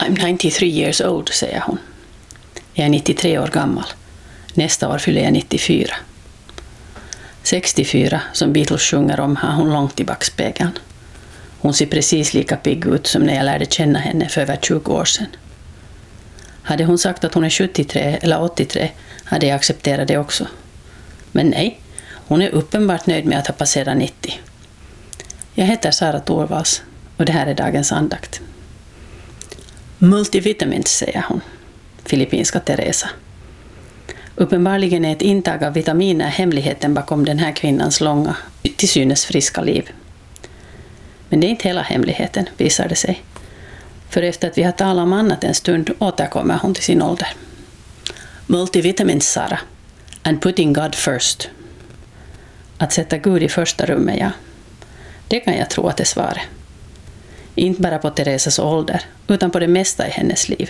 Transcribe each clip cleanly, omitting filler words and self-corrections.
I'm 93 years old, säger hon. Jag är 93 år gammal. Nästa år fyller jag 94. 64, som Beatles sjunger om, har hon långt i backspegeln. Hon ser precis lika pigg ut som när jag lärde känna henne för över 20 år sedan. Hade hon sagt att hon är 73 eller 83 hade jag accepterat det också. Men nej, hon är uppenbart nöjd med att ha passerat 90. Jag heter Sara Torvalds och det här är dagens andakt. Multivitamins, säger hon, filippinska Teresa. Uppenbarligen är ett intag av vitaminer hemligheten bakom den här kvinnans långa, till synes friska liv. Men det är inte hela hemligheten, visar det sig. För efter att vi har talat om annat en stund återkommer hon till sin ålder. Multivitamins, Sara. And putting God first. Att sätta Gud i första rummet, ja. Det kan jag tro att det svarar. Inte bara på Teresas ålder, utan på det mesta i hennes liv.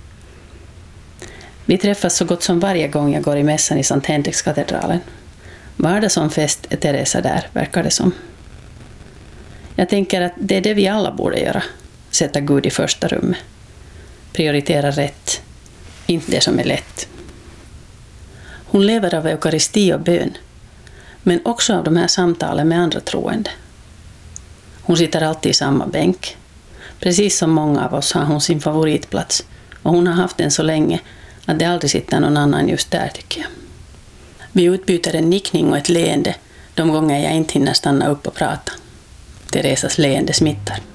Vi träffas så gott som varje gång jag går i mässan i Sankt Henrikskatedralen. Vardag som fest är Teresa där, verkar det som. Jag tänker att det är det vi alla borde göra. Sätta Gud i första rummet. Prioritera rätt. Inte det som är lätt. Hon lever av eukaristi och bön. Men också av de här samtalen med andra troende. Hon sitter alltid i samma bänk. Precis som många av oss har hon sin favoritplats. Och hon har haft den så länge att det aldrig sitter någon annan just där, tycker jag. Vi utbyter en nickning och ett leende de gånger jag inte hinner stanna upp och prata. Teresas leende smittar.